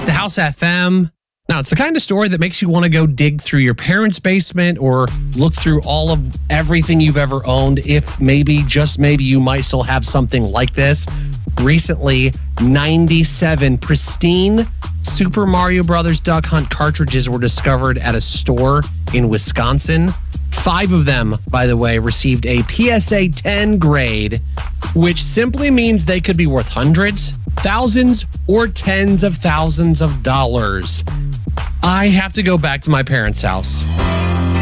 It's the House FM. Now, it's the kind of story that makes you want to go dig through your parents' basement or look through all of everything you've ever owned if maybe, just maybe, you might still have something like this. Recently, 97 pristine Super Mario Brothers Duck Hunt cartridges were discovered at a store in Wisconsin. 5 of them, by the way, received a PSA 10 grade, which simply means they could be worth hundreds, thousands, or tens of thousands of dollars. I have to go back to my parents' house.